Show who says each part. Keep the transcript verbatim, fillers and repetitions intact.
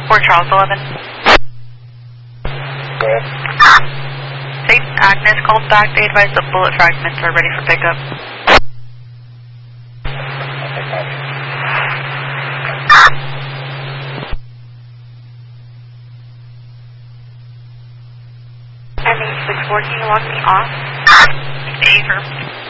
Speaker 1: Port Charles eleven.
Speaker 2: Good.
Speaker 1: Saint Agnes called back. They advised the bullet fragments are ready for pickup.
Speaker 3: M H six four, can you log me off?
Speaker 1: Favor.